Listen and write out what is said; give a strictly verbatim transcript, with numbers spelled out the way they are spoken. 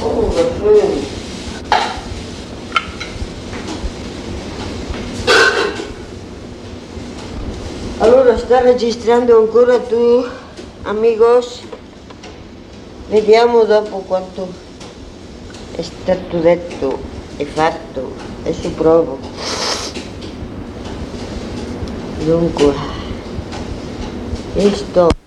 Oh, sì. Allora sta registrando ancora tu, amigos? Vediamo dopo quanto è stato detto e fatto. Adesso provo. Dunque, questo